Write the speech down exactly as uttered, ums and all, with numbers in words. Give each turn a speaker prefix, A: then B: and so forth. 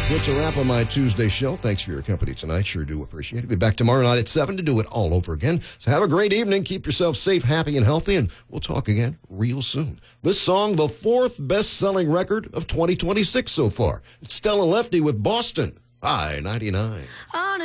A: It's a wrap on my Tuesday show. Thanks for your company tonight. Sure do appreciate it. Be back tomorrow night at seven to do it all over again. So have a great evening. Keep yourself safe, happy, and healthy, and we'll talk again real soon. This song, the fourth best-selling record of twenty twenty-six so far. It's Stella Lefty with Boston, I ninety-nine.